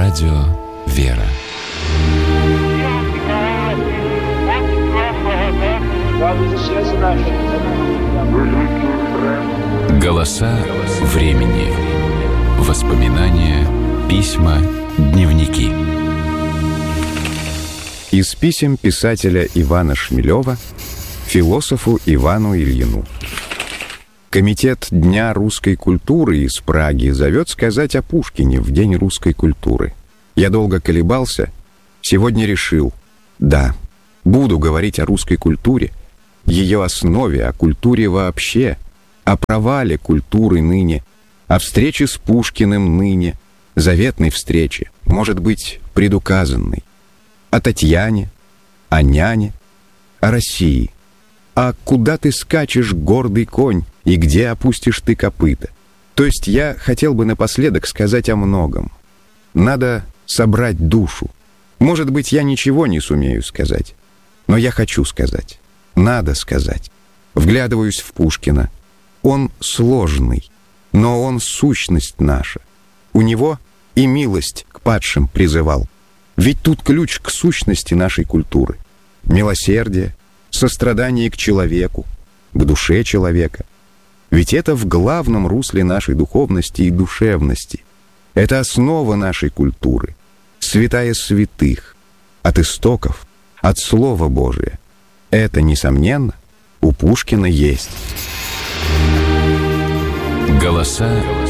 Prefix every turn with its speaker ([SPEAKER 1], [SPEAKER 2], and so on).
[SPEAKER 1] Радио «Вера». Голоса времени. Воспоминания, письма, дневники.
[SPEAKER 2] Из писем писателя Ивана Шмелева философу Ивану Ильину. Комитет Дня русской культуры из Праги зовет сказать о Пушкине в День русской культуры. Я долго колебался, сегодня решил: да, буду говорить о русской культуре, ее основе, о культуре вообще, о провале культуры ныне, о встрече с Пушкиным ныне, заветной встрече, может быть, предуказанной, о Татьяне, о няне, о России. А куда ты скачешь, гордый конь, и где опустишь ты копыта? То есть я хотел бы напоследок сказать о многом. Надо собрать душу. Может быть, я ничего не сумею сказать, но я хочу сказать. Надо сказать. Вглядываюсь в Пушкина. Он сложный, но он сущность наша. У него и милость к падшим призывал. Ведь тут ключ к сущности нашей культуры. Милосердие, сострадание к человеку, к душе человека. Ведь это в главном русле нашей духовности и душевности. Это основа нашей культуры, святая святых, от истоков, от Слова Божия. Это, несомненно, у Пушкина есть.
[SPEAKER 1] Голоса